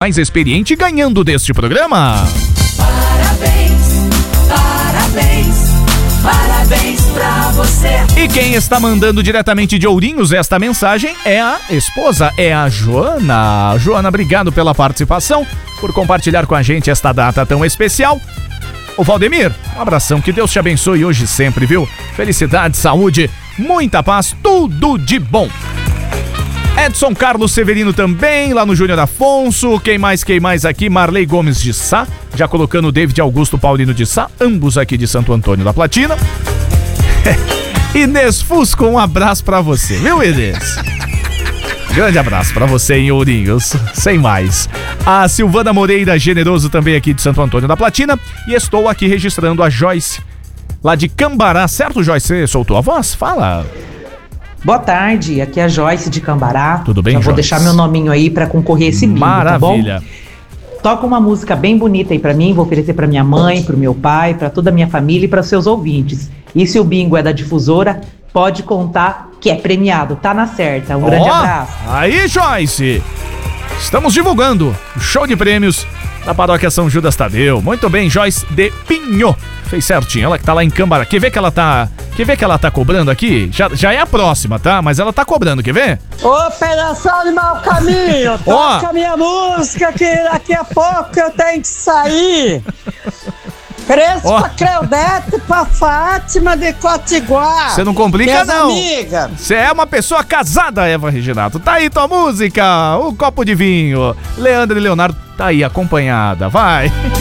mais experiente ganhando deste programa. Parabéns, parabéns, parabéns pra você. E quem está mandando diretamente de Ourinhos esta mensagem é a esposa, é a Joana. Joana, obrigado pela participação, por compartilhar com a gente esta data tão especial. Ô Valdemir, um abração, que Deus te abençoe hoje e sempre, viu? Felicidade, saúde, muita paz, tudo de bom. Edson Carlos Severino também, lá no Júnior Afonso. Quem mais aqui? Marley Gomes de Sá, já colocando o David Augusto Paulino de Sá, ambos aqui de Santo Antônio da Platina. Inês Fusco, um abraço pra você, viu, Inês? Grande abraço pra você em Ourinhos, sem mais. A Silvana Moreira Generoso também aqui de Santo Antônio da Platina. E estou aqui registrando a Joyce, lá de Cambará, certo, Joyce? Você soltou a voz? Fala. Boa tarde, aqui é a Joyce de Cambará. Tudo bem, Já vou Joyce? deixar meu nominho aí pra concorrer esse bingo, Maravilha. tá bom? Toca uma música bem bonita aí pra mim, vou oferecer pra minha mãe, pro meu pai, pra toda a minha família e para seus ouvintes. E se o bingo é da difusora, pode contar que é premiado, tá na certa. Um grande abraço. Aí, Joyce, estamos divulgando o show de prêmios da Paróquia São Judas Tadeu. Muito bem, Joyce de Pinho. Fez certinho, ela que tá lá em Cambará. Quer ver que ela tá cobrando aqui? Já é a próxima, tá? Mas ela tá cobrando, quer ver? Operação de Mau Caminho, toca minha música que daqui a pouco eu tenho que sair. Preço pra Cleudete e pra Fátima de Cotiguar. Você não complica, minhas não. amigas. Você é uma pessoa casada, Eva Reginato. Tá aí tua música, o copo de vinho. Leandro e Leonardo tá aí acompanhada, vai.